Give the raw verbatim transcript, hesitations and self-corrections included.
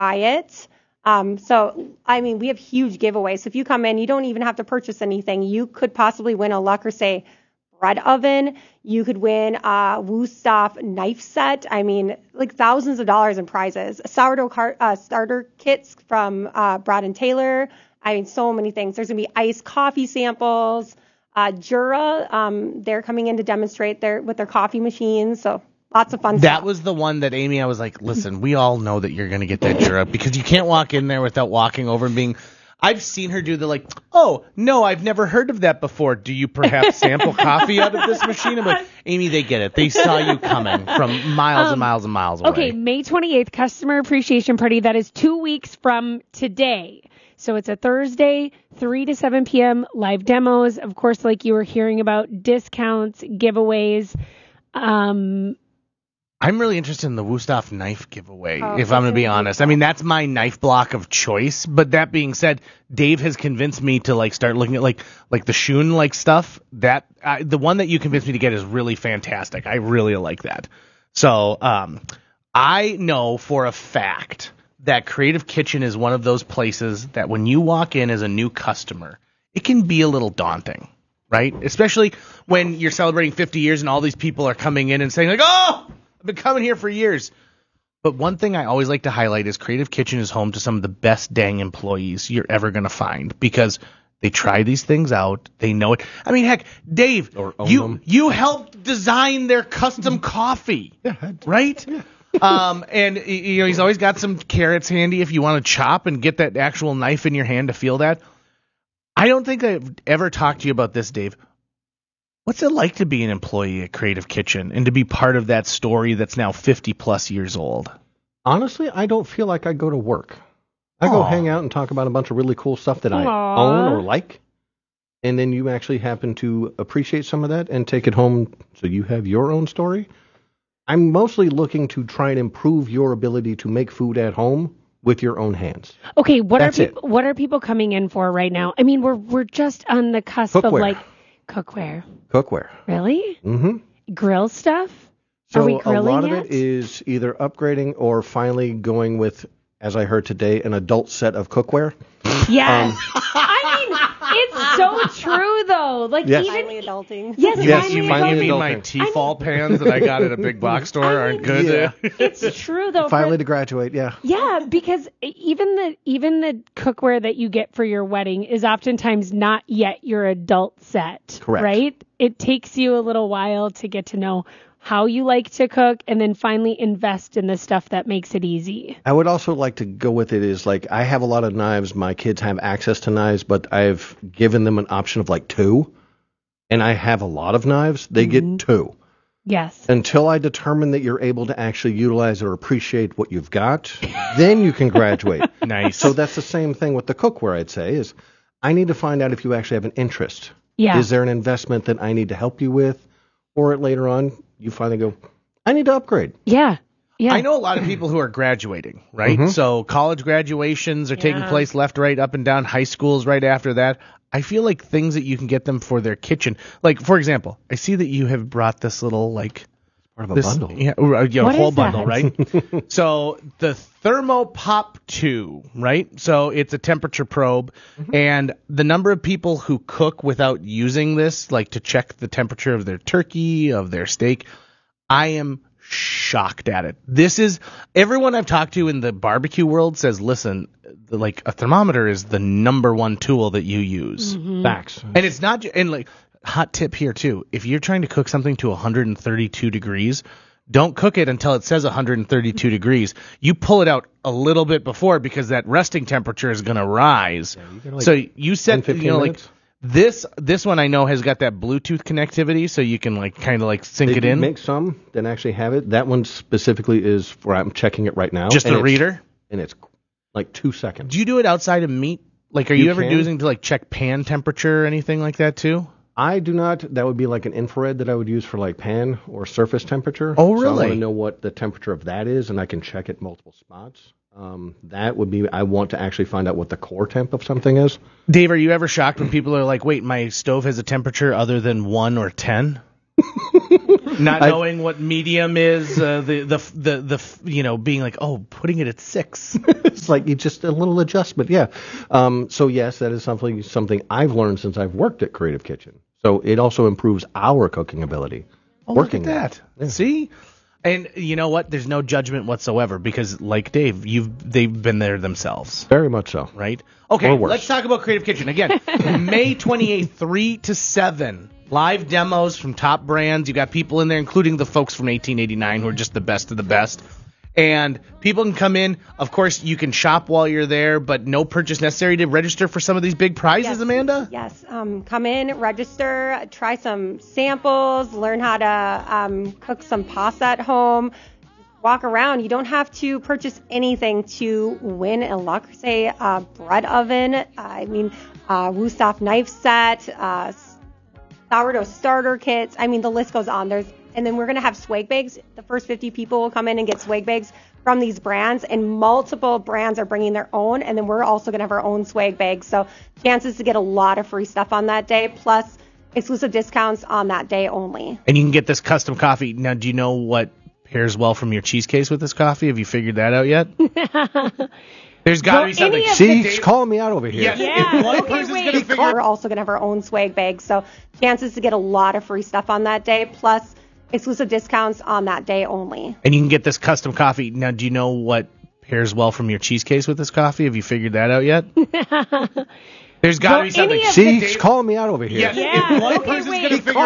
buy it. Um, so, I mean, we have huge giveaways. So if you come in, you don't even have to purchase anything. You could possibly win a Luck or Say bread oven. You could win a Wusthof knife set. I mean, like thousands of dollars in prizes. Sourdough car- uh, starter kits from uh, Broad and Taylor. I mean, so many things. There's going to be iced coffee samples. Uh, Jura, um, they're coming in to demonstrate their with their coffee machines. So lots of fun that stuff. That was the one that Amy, I was like, listen, we all know that you're going to get that Jura because you can't walk in there without walking over and being... I've seen her do the like, oh, no, I've never heard of that before. Do you perhaps sample coffee out of this machine? I'm like, Amy, they get it. They saw you coming from miles um, and miles and miles away. Okay, May twenty-eighth, Customer Appreciation Party. That is two weeks from today. So it's a Thursday, three to seven p.m., live demos. Of course, like you were hearing about, discounts, giveaways. Um, I'm really interested in the Wusthof knife giveaway, oh, if I'm going to be honest. I mean, that's my knife block of choice. But that being said, Dave has convinced me to like start looking at like like the Schoon like stuff. That uh, the one that you convinced me to get is really fantastic. I really like that. So um, I know for a fact that Creative Kitchen is one of those places that when you walk in as a new customer, it can be a little daunting, right? Especially when you're celebrating fifty years and all these people are coming in and saying like, oh, I've been coming here for years. But one thing I always like to highlight is Creative Kitchen is home to some of the best dang employees you're ever going to find because they try these things out. They know it. I mean, heck, Dave, you them. you helped design their custom coffee, yeah, right? Yeah. um, and you know he's always got some carrots handy if you want to chop and get that actual knife in your hand to feel that. I don't think I've ever talked to you about this, Dave. What's it like to be an employee at Creative Kitchen and to be part of that story that's now fifty plus years old? Honestly, I don't feel like I go to work. I Aww. go hang out and talk about a bunch of really cool stuff that I Aww. own or like. And then you actually happen to appreciate some of that and take it home so you have your own story. I'm mostly looking to try and improve your ability to make food at home with your own hands. Okay, what That's are people, what are people coming in for right now? I mean, we're we're just on the cusp Cookware. of like cookware. Cookware. Really? Mm-hmm. Grill stuff? So are we a grilling lot of yet? it is either upgrading or finally going with, as I heard today, an adult set of cookware. Yes. Um, I mean, it's so true though. Like Yes. even Finally adulting. yes, Yes, finally you finally adulting. You mean my adulting. T-fall pans that I got at a big box store I aren't mean, good? Yeah. It's true though. finally for- to graduate, yeah. Yeah, because even the even the cookware that you get for your wedding is oftentimes not yet your adult set. Correct. Right? It takes you a little while to get to know how you like to cook and then finally invest in the stuff that makes it easy. I would also like to go with it is like I have a lot of knives. My kids have access to knives, but I've given them an option of like two. And I have a lot of knives. They Mm-hmm. get two. Yes. Until I determine that you're able to actually utilize or appreciate what you've got, then you can graduate. Nice. So that's the same thing with the cookware, I'd say, is I need to find out if you actually have an interest. Yeah. Is there an investment that I need to help you with? Or later on, you finally go, I need to upgrade. Yeah. Yeah. I know a lot of people who are graduating, right? Mhm. So college graduations are taking Yeah. place left, right, up and down. High schools right after that. I feel like things that you can get them for their kitchen. Like, for example, I see that you have brought this little, like, Part of a this, bundle. yeah, uh, yeah, What a whole is bundle, that? right? So the Thermopop two, right? So it's a temperature probe, Mm-hmm. and the number of people who cook without using this, like to check the temperature of their turkey, of their steak, I am shocked at it. This is everyone I've talked to in the barbecue world says, listen, the, like a thermometer is the number one tool that you use. Mm-hmm. Facts. And it's not, ju- and like, hot tip here too. If you're trying to cook something to one hundred thirty-two degrees, don't cook it until it says one hundred thirty-two degrees. You pull it out a little bit before because that resting temperature is going to rise. Yeah, you gotta, like, so you set, ten, fifteen you know, minutes. like this, this one I know has got that Bluetooth connectivity, so you can like kind of like sync They it do in. make some that actually have it. That one specifically is for, I'm checking it right now. Just and a it's- reader. And it's like two seconds. Do you do it outside of meat? Like, are you, You ever can. using to like check pan temperature or anything like that too? I do not. That would be like an infrared that I would use for like pan or surface temperature. Oh, So I want really? to know what the temperature of that is, and I can check it multiple spots. Um, that would be. I want to actually find out what the core temp of something is. Dave, are you ever shocked when people are like, wait, my stove has a temperature other than one or ten? Not I- knowing what medium is, uh, the, the the the you know being like, oh, putting it at six. It's like you just a little adjustment, yeah. Um, so yes, that is something something I've learned since I've worked at Creative Kitchen. So it also improves our cooking ability. Oh, working look at that. Yeah. See? And you know what? There's no judgment whatsoever because, like Dave, you've they've been there themselves, Very much so. right? Okay, Or worse. let's talk about Creative Kitchen again. May twenty-eighth, three to seven, live demos from top brands. You got people in there, including the folks from eighteen eighty-nine, who are just the best of the best. And people can come in. Of course, you can shop while you're there, but no purchase necessary to register for some of these big prizes, Yes. Amanda? Yes. Um, come in, register, try some samples, learn how to um, cook some pasta at home. Walk around. You don't have to purchase anything to win a Le Creuset uh, bread oven. Uh, I mean, uh, Wusthof knife set, uh, sourdough starter kits. I mean, the list goes on. There's, and then we're going to have swag bags. The first fifty people will come in and get swag bags from these brands, and multiple brands are bringing their own, and then we're also going to have our own swag bags. So chances to get a lot of free stuff on that day, plus exclusive discounts on that day only. And you can get this custom coffee. Now, do you know what pairs well from your cheese case with this coffee? Have you figured that out yet? There's got to Well, be something. any of See, Dave- he's calling me out over here. Yes, Yeah. if one Okay, person's wait. going to figure We're also going to have our own swag bags, so chances to get a lot of free stuff on that day, plus exclusive discounts on that day only. And you can get this custom coffee. Now, do you know what pairs well from your cheese case with this coffee? Have you figured that out yet? There's got to Well, be something. any of See, the- he's calling me out over here. Yes, Yeah. if one Okay, person's wait. going to figure